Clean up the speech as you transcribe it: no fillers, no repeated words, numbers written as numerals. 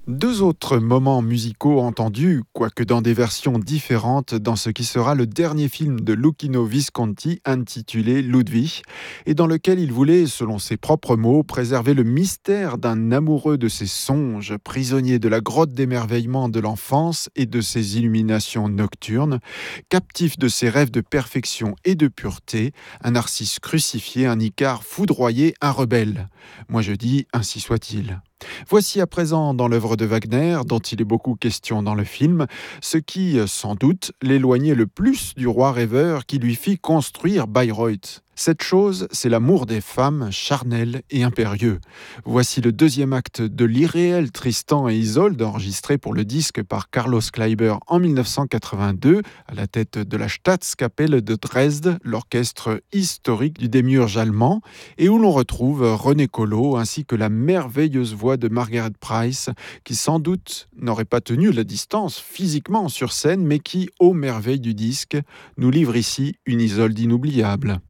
Deux autres moments musicaux entendus, quoique dans des versions différentes, dans ce qui sera le dernier film de Luchino Visconti intitulé Ludwig, et dans lequel il voulait, selon ses propres mots, préserver le mystère d'un amoureux de ses songes, prisonnier de la grotte d'émerveillement de l'enfance et de ses illuminations nocturnes, captif de ses rêves de perfection et de pureté, un Narcisse crucifié, un Icare foudroyé, un rebelle. Moi je dis, ainsi soit-il. Voici à présent dans l'œuvre de Wagner, dont il est beaucoup question dans le film, ce qui, sans doute, l'éloignait le plus du roi rêveur qui lui fit construire Bayreuth. Cette chose, c'est l'amour des femmes, charnel et impérieux. Voici le deuxième acte de l'irréel Tristan et Isolde, enregistré pour le disque par Carlos Kleiber en 1982, à la tête de la Staatskapelle de Dresde, l'orchestre historique du démiurge allemand, et où l'on retrouve René Collot ainsi que la merveilleuse voix de Margaret Price, qui sans doute n'aurait pas tenu la distance physiquement sur scène, mais qui, aux merveilles du disque, nous livre ici une Isolde inoubliable.